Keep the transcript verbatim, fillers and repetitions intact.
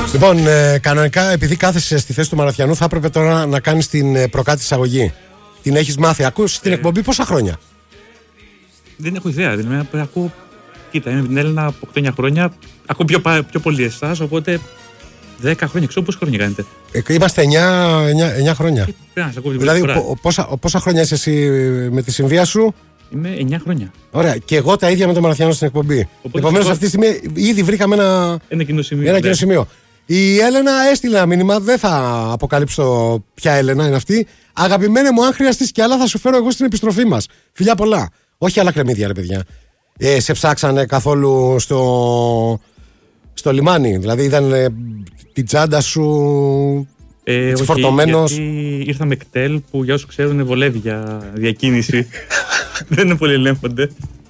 Λοιπόν, ε, κανονικά επειδή κάθεσαι στη θέση του Μαραθιανού, θα έπρεπε τώρα να κάνεις την ε, προκάτω εισαγωγή. Την έχεις μάθει, ακούς την ε, εκπομπή πόσα χρόνια? Δεν έχω ιδέα. Δηλαδή, ακούω. Κοίτα, είμαι με την Έλληνα από οκτώ χρόνια. Ακούω πιο, πιο πολύ εσάς, οπότε δέκα χρόνια. Ξέρω πόσα χρόνια κάνετε. Ε, είμαστε εννιά χρόνια. Ε, δηλαδή, πο, πόσα, πόσα χρόνια είσαι εσύ με τη συμβία σου? Είμαι εννιά χρόνια. Ωραία. Και εγώ τα ίδια με τον Μαραθιανό στην εκπομπή. Επομένως, αυτή τη στιγμή ήδη βρήκαμε ένα, ένα κοινό σημείο. Ένα κοινό σημείο. Η Έλενα έστειλε ένα μήνυμα, δεν θα αποκαλύψω ποια Έλενα είναι αυτή. Αγαπημένε μου, αν χρειαστείς κι άλλα, θα σου φέρω εγώ στην επιστροφή μας. Φιλιά πολλά. Όχι άλλα κρεμμύδια, ρε παιδιά. Ε, σε ψάξανε καθόλου στο, στο λιμάνι? Δηλαδή, είδαν ε, την τσάντα σου ε, έτσι φορτωμένος? Γιατί ήρθα με κτέλ που για όσους ξέρουν βολεύει για διακίνηση. Δεν είναι πολύ ελέγχονται.